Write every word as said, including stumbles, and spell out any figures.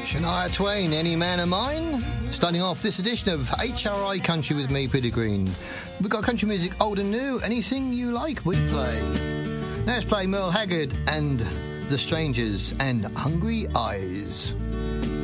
Shania Twain, Any Man of Mine? Starting off this edition of H R I Country with me, Peter Green. We've got country music old and new. Anything you like, we play. Now let's play Merle Haggard and The Strangers and Hungry Eyes.